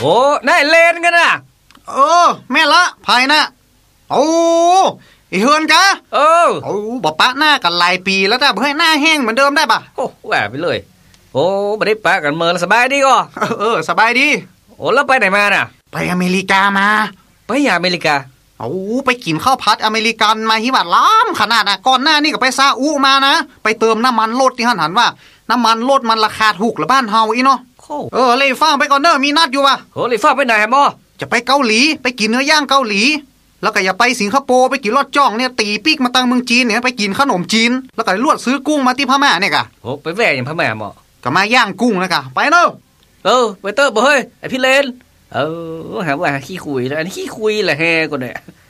โอ้นายเล่นกันน่ะแม่ละภายนะโอ้ไอเฮือนกะโอ้บ่ปะหน้ากันหลายปีแล้วจ้ะเฮ้ยหน้าแห้งเหมือนเดิมได้ป่ะโอ้แหวไปเลยโอ้บ่ได้ปะกันเมินสบายดีก็สบายดีโอ้แล้วไปไหนมาน่ะไปอเมริกามาไปอเมริกาโอ้ไปกินข้าวผัดอเมริกันมาที่ว่าล้ำขนาดน่ะก่อนหน้านี่ก็ไปซาอุมานะไปเติมน้ำมันรถที่หันว่าน้ำมันรถมันราคาถูกละบ้านเฮาอีเนาะเลยฟ้าไปก่อนเด้อมีนัดอยู่ว่ะเลยฟ้าไปไหนฮะหมอจะไปเกาหลีไปกินเนื้อย่างเกาหลีแล้วก็อย่าไปสิงคโปร์ไปกินรอดจ้องเนี่ยตีปีกมาตังเมืองจีนเนี่ยไปกินขนมจีนแล้วก็ลวดซื้อกุ้งมาที่พม่าเนี่ยกะไปแว่อย่างพม่าหมอก็มาย่างกุ้งนะกะไปเนาะไปเตอร์บ่เฮ้ยไอพี่เลนหาว่าขี้คุยแล้วอันนี้ขี้คุยแหละแฮก่อนเนี่ย